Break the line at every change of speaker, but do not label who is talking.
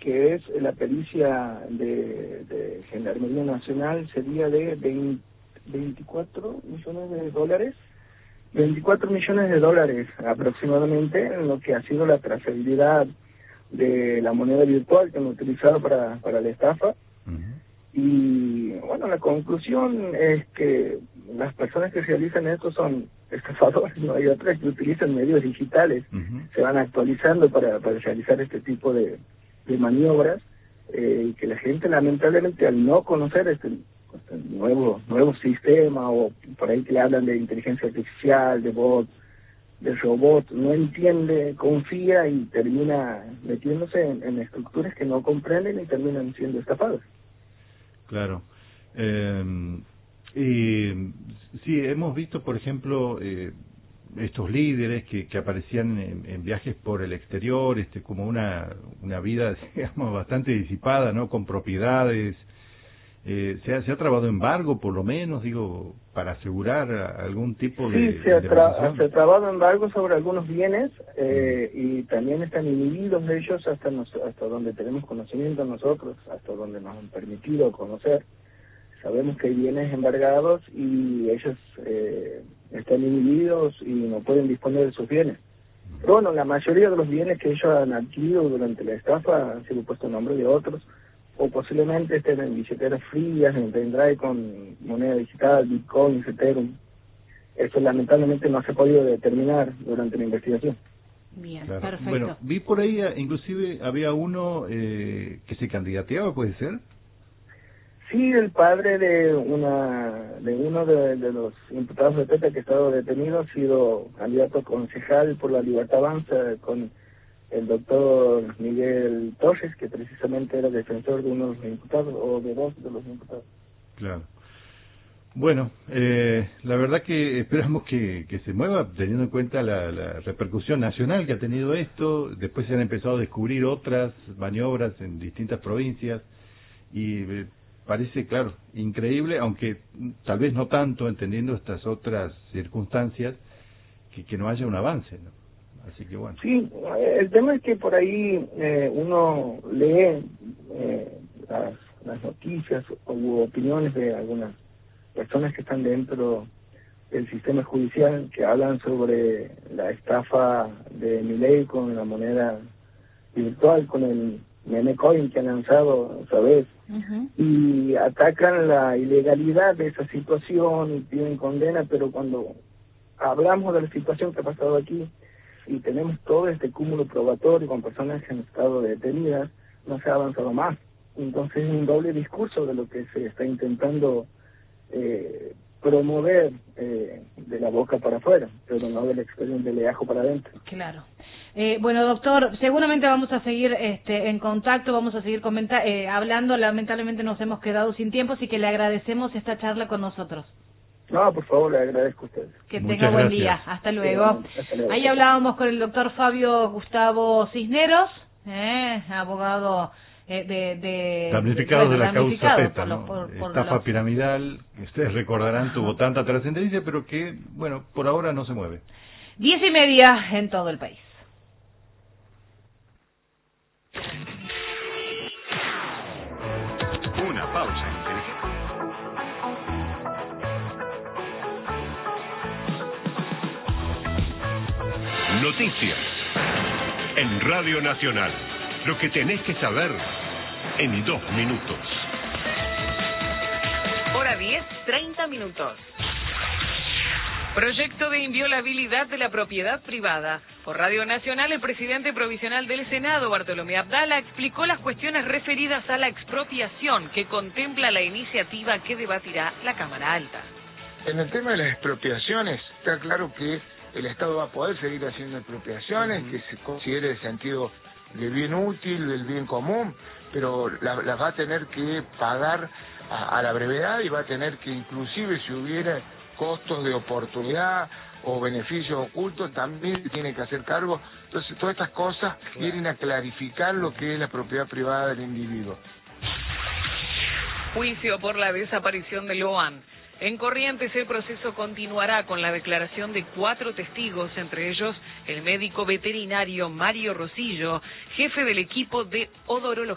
que es la pericia de Gendarmería Nacional sería de 24 millones de dólares. 24 millones de dólares aproximadamente en lo que ha sido la trazabilidad de la moneda virtual que han utilizado para la estafa. Y bueno, la conclusión es que las personas que realizan esto son estafadores, no hay otras que utilizan medios digitales, se van actualizando para realizar este tipo de maniobras, y que la gente lamentablemente al no conocer este nuevo sistema, o por ahí que le hablan de inteligencia artificial, de bot, de robot, no entiende, confía y termina metiéndose en estructuras que no comprenden y terminan siendo estafados.
Claro. Y sí, hemos visto, por ejemplo, estos líderes que aparecían en viajes por el exterior, como una vida, digamos, bastante disipada, ¿no? Con propiedades. Se ha trabado embargo, por lo menos, digo, para asegurar algún tipo de...
Sí, se ha trabado embargo sobre algunos bienes, y también están inhibidos ellos hasta donde tenemos conocimiento nosotros, hasta donde nos han permitido conocer. Sabemos que hay bienes embargados y ellos están inhibidos y no pueden disponer de sus bienes. Pero bueno, la mayoría de los bienes que ellos han adquirido durante la estafa han sido puestos en nombre de otros, o posiblemente estén en billeteras frías, en pendrive con moneda digital, Bitcoin, Ethereum. Eso lamentablemente no se ha podido determinar durante la investigación.
Bien,
claro.
Perfecto.
Bueno, vi por ahí, inclusive había uno que se candidateaba, ¿puede ser?
Sí, el padre de uno de los imputados de Teta que ha estado detenido ha sido candidato concejal por la Libertad Avanza con el doctor Miguel Torres, que precisamente era defensor de uno de los imputados, o de dos de los imputados.
Claro. Bueno, la verdad que esperamos que se mueva, teniendo en cuenta la repercusión nacional que ha tenido esto. Después se han empezado a descubrir otras maniobras en distintas provincias y parece, claro, increíble, aunque tal vez no tanto, entendiendo estas otras circunstancias, que no haya un avance, ¿no? Así que bueno.
Sí, el tema es que por ahí uno lee las noticias u opiniones de algunas personas que están dentro del sistema judicial que hablan sobre la estafa de Milei con la moneda virtual, con el meme coin que han lanzado, ¿sabes? Y atacan la ilegalidad de esa situación y piden condena, pero cuando hablamos de la situación que ha pasado aquí y tenemos todo este cúmulo probatorio con personas que han estado detenidas, no se ha avanzado más. Entonces es un doble discurso de lo que se está intentando promover de la boca para afuera, pero no del expediente de ajo para adentro.
Claro. Bueno, doctor, seguramente vamos a seguir en contacto, vamos a seguir hablando. Lamentablemente nos hemos quedado sin tiempo, así que le agradecemos esta charla con nosotros.
No, por favor, le agradezco a ustedes.
Que tenga buen día. Hasta luego.
Hasta luego.
Ahí hablábamos con el doctor Fabio Gustavo Cisneros, abogado
damnificado de la causa Teta, ¿no? Estafa piramidal, que ustedes recordarán, tuvo tanta trascendencia, pero que, bueno, por ahora no se mueve.
10:30 en todo el país.
Una pausa inteligente. Noticias en Radio Nacional. Lo que tenés que saber en 2 minutos.
Hora 10, 30 minutos. Proyecto de inviolabilidad de la propiedad privada. Por Radio Nacional, el presidente provisional del Senado, Bartolomé Abdala, explicó las cuestiones referidas a la expropiación que contempla la iniciativa que debatirá la Cámara Alta.
En el tema de las expropiaciones, está claro que el Estado va a poder seguir haciendo expropiaciones, que se considere el sentido del bien útil, del bien común, pero las va a tener que pagar a la brevedad y va a tener que, inclusive si hubiera costos de oportunidad o beneficios ocultos, también tiene que hacer cargo. Entonces todas estas cosas vienen a clarificar lo que es la propiedad privada del individuo.
Juicio por la desaparición de Loan. En Corrientes el proceso continuará con la declaración de 4 testigos, entre ellos el médico veterinario Mario Rosillo, jefe del equipo de odorología.